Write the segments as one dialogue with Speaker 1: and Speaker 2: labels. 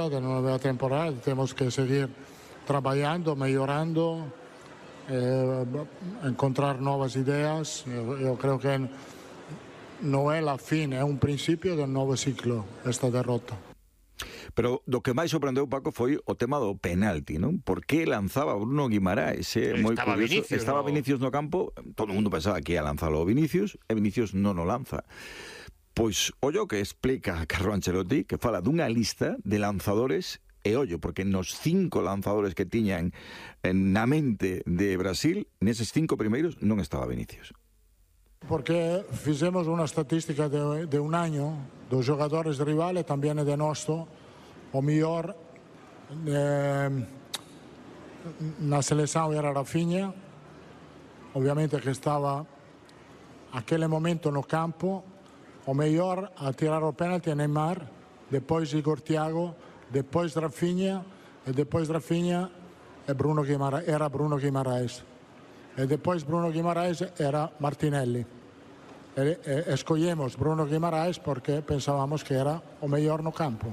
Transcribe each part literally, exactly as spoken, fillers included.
Speaker 1: inicio de una nueva temporada. Tenemos que seguir trabajando, mejorando, eh, encontrar nuevas ideas. Yo, yo creo que no é la fin, é un principio do novo ciclo esta derrota.
Speaker 2: Pero do que máis sorprendeu, Paco, foi o tema do penalti, non? Por que lanzaba Bruno Guimaraes? É moi
Speaker 3: Estaba
Speaker 2: curioso.
Speaker 3: Vinicius,
Speaker 2: Estaba
Speaker 3: no...
Speaker 2: Vinicius no campo, todo o mundo pensaba que ia lanzalo Vinicius, e Vinicius non o lanza. Pois, ollo que explica Carlo Ancelotti, que fala dunha lista de lanzadores, e ollo, porque nos cinco lanzadores que tiñan na mente de Brasil, neses cinco primeiros non estaba Vinicius.
Speaker 1: Porque fixemos unha estatística de, de un año dos xogadores rivales, tamén é de nosto, o mellor eh, na selección era Rafinha, obviamente que estaba aquele momento no campo, o mellor a tirar o penalti a Neymar, depois Igor Thiago, depois Rafinha, e depois Rafinha e Bruno Guimaraes, era Bruno Guimaraes. E depois Bruno Guimaraes era Martinelli. E, e, escollemos Bruno Guimaraes porque pensábamos que era o mellor no campo.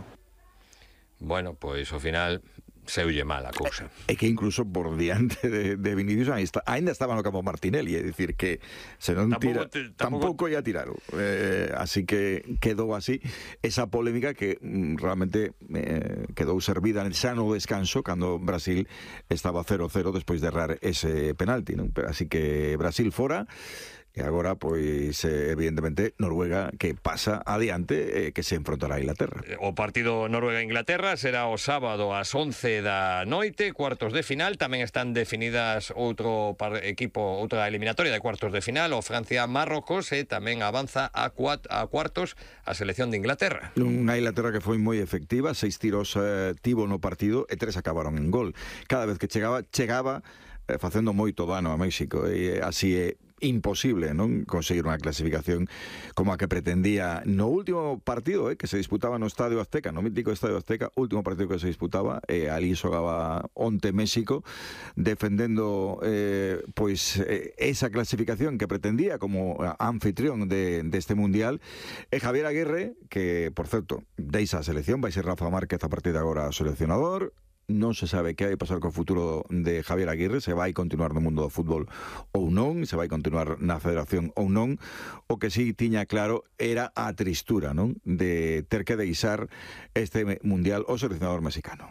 Speaker 3: Bueno, pois ao final seulle mal a cousa.
Speaker 2: É que incluso por diante de, de Vinicius ainda estaba no campo Martinelli, é dicir que se non tira,
Speaker 3: te,
Speaker 2: tampouco ia tirar. Eh, así que quedou así esa polémica que mm, realmente eh, quedou servida xa no descanso cando Brasil estaba cero cero despois de errar ese penalti, non? Así que Brasil fora. E agora, pois, evidentemente, Noruega que pasa adiante, eh, que se enfrontará a Inglaterra.
Speaker 3: O partido Noruega-Inglaterra será o sábado ás once da noite, cuartos de final. Tamén están definidas outro par, equipo, outra eliminatoria de cuartos de final, o Francia-Marrocos, e tamén avanza a, cuat, a cuartos a selección de Inglaterra.
Speaker 2: Unha Inglaterra que foi moi efectiva, seis tiros eh, tivo no partido e tres acabaron en gol. Cada vez que chegaba, chegaba eh, facendo moito dano a México, e así é imposible non conseguir unha clasificación como a que pretendía no último partido eh, que se disputaba no Estadio Azteca, no mítico Estadio Azteca, último partido que se disputaba, e eh, ali xogaba onte México defendendo eh, pois eh, esa clasificación que pretendía como anfitrión de, de este Mundial. E Javier Aguirre, que por certo deixa a selección, vai ser Rafa Márquez a partir de agora seleccionador. Non se sabe que vai pasar co futuro de Javier Aguirre, se vai continuar no mundo do fútbol ou non, se vai continuar na federación ou non. O que sí tiña claro era a tristura, non, de ter que deixar este mundial o seleccionador mexicano.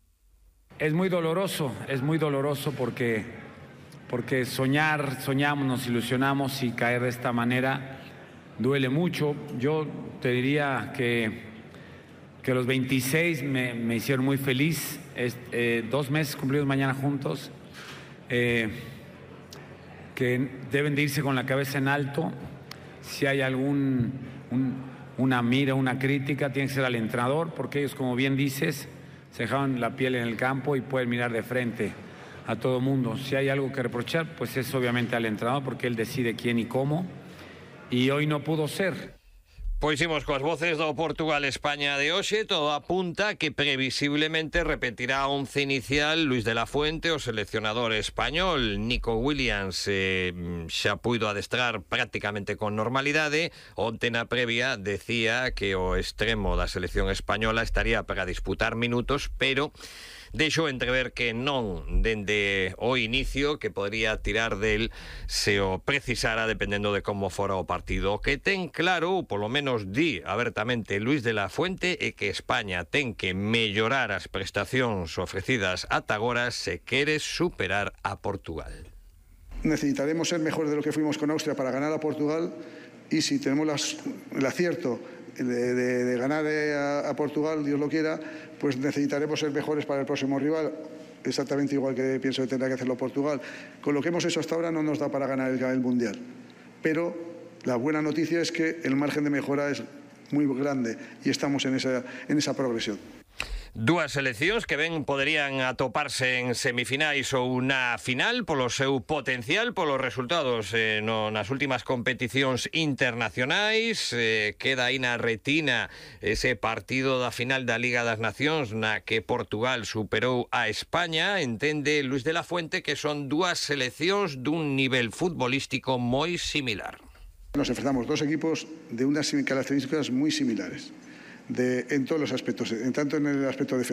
Speaker 4: Es muy doloroso, es muy doloroso porque, porque soñar, soñamos, nos ilusionamos y caer de esta manera duele mucho. Yo te diría que que los veintiséis me, me hicieron muy feliz, es, eh, dos meses cumplidos mañana juntos, eh, que deben de irse con la cabeza en alto. Si hay algún un, una mira, una crítica, tiene que ser al entrenador, porque ellos, como bien dices, se dejaron la piel en el campo y pueden mirar de frente a todo mundo. Si hay algo que reprochar, pues es obviamente al entrenador, porque él decide quién y cómo, y hoy no pudo ser.
Speaker 3: Pois imos coas voces do Portugal-España de hoxe. Todo apunta que previsiblemente repetirá a once inicial Luis de la Fuente, o seleccionador español. Nico Williams eh, xa puido adestrar prácticamente con normalidade. Onte na previa decía que o extremo da selección española estaría para disputar minutos, pero deixou entrever que non dende o inicio, que podría tirar del se o precisara dependendo de como fora o partido. O que ten claro, ou polo menos di abertamente Luis de la Fuente, é que España ten que mellorar as prestacións ofrecidas ata agora se quere superar a Portugal.
Speaker 5: Necesitaremos ser mejores de lo que fuimos con Austria para ganar a Portugal, y si tenemos las, el acierto de, de, de ganar a, a Portugal, Dios lo quiera, pues necesitaremos ser mejores para el próximo rival, exactamente igual que pienso que tendrá que hacerlo Portugal. Con lo que hemos hecho hasta ahora no nos da para ganar el, el Mundial, pero la buena noticia es que el margen de mejora es muy grande y estamos en esa, en esa progresión.
Speaker 3: Dúas seleccións que ben poderían atoparse en semifinais ou na final polo seu potencial, polos resultados eh, no, nas últimas competicións internacionais. Eh, queda aí na retina ese partido da final da Liga das Nacións na que Portugal superou a España. Entende Luis de la Fuente que son dúas seleccións dun nivel futbolístico moi similar.
Speaker 5: Nos enfrentamos dos equipos de unas características muy similares. De, en todos los aspectos, en tanto en el aspecto defensivo